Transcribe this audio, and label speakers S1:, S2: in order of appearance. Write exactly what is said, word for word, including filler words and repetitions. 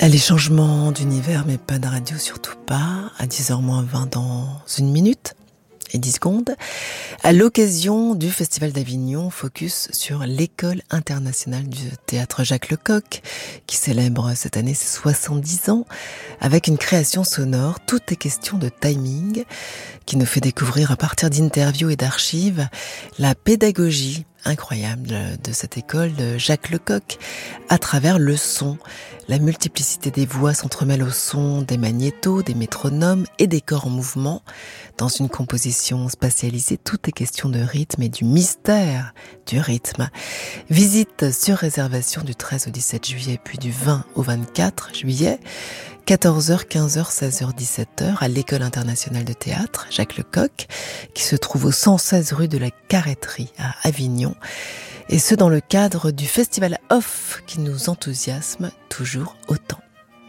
S1: Les changements d'univers, mais pas de radio, surtout pas. À dix heures moins vingt dans une minute et dix secondes. À l'occasion du Festival d'Avignon, focus sur l'École internationale du théâtre Jacques Lecoq, qui célèbre cette année ses soixante-dix ans, avec une création sonore. Tout est question de timing, qui nous fait découvrir à partir d'interviews et d'archives la pédagogie incroyable de cette école de Jacques Lecoq à travers le son. La multiplicité des voix s'entremêle au son des magnétos, des métronomes et des corps en mouvement. Dans une composition spatialisée, tout est question de rythme et du mystère du rythme. Visite sur réservation du treize au dix-sept juillet, puis du vingt au vingt-quatre juillet. quatorze heures, quinze heures, seize heures, dix-sept heures à l'École internationale de théâtre Jacques Lecoq, qui se trouve au cent seize rue de la Carretterie à Avignon. Et ce dans le cadre du Festival Off qui nous enthousiasme toujours autant.